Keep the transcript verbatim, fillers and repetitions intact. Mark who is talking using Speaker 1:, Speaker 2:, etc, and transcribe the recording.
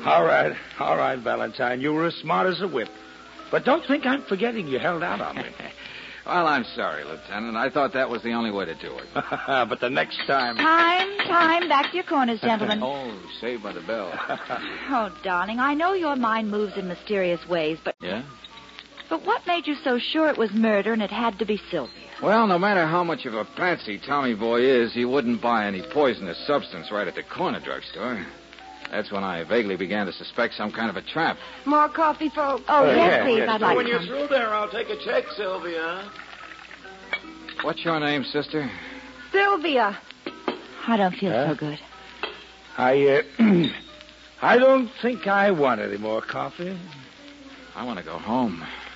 Speaker 1: All right, all right, Valentine. You were as smart as a whip. But don't think I'm forgetting you held out on me.
Speaker 2: Well, I'm sorry, Lieutenant. I thought that was the only way to do it.
Speaker 1: But the next time...
Speaker 3: Time, time. Back to your corners, gentlemen.
Speaker 2: Oh, saved by the bell.
Speaker 3: Oh, darling, I know your mind moves in mysterious ways, but...
Speaker 2: Yeah?
Speaker 3: But what made you so sure it was murder and it had to be Sylvia?
Speaker 2: Well, no matter how much of a patsy Tommy Boy is, he wouldn't buy any poisonous substance right at the corner drugstore. That's when I vaguely began to suspect some kind of a trap.
Speaker 4: More coffee, folks?
Speaker 3: Oh,
Speaker 1: Uh,
Speaker 3: yes,
Speaker 1: yeah,
Speaker 3: please.
Speaker 1: yes,
Speaker 3: I'd like
Speaker 5: When you're
Speaker 3: some.
Speaker 5: through there, I'll take a check, Sylvia.
Speaker 2: What's your name, sister?
Speaker 4: Sylvia.
Speaker 3: I don't feel
Speaker 1: Huh?
Speaker 3: so good.
Speaker 1: I, uh... I don't think I want any more coffee.
Speaker 2: I want to go home.